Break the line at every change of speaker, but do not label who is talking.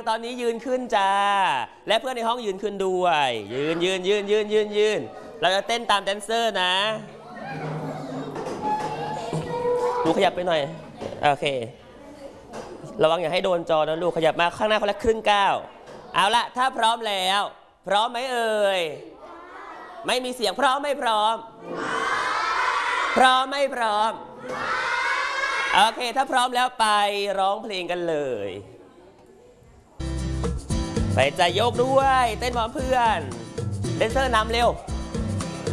ตอนนี้ยืนขึ้นจ้าและเพื่อนในห้องยืนขึ้นด้วยยืนเราจะเต้นตามแดนเซอร์นะลูกขยับไปหน่อยโอเคระวังอย่าให้โดนจอนะลูกขยับมาข้างหน้าคนละครึ่งก้าวเอาละถ้าพร้อมแล้วพร้อมไหมเอ่ยไม่มีเสียงพร้อมไม่พร้อมพร้อมไม่พร้อมโอเคถ้าพร้อมแล้วไปร้องเพลงกันเลยไปจะยกด้วยเต้นพร้อมเพื่อนแดนเซอร์นำเร็ว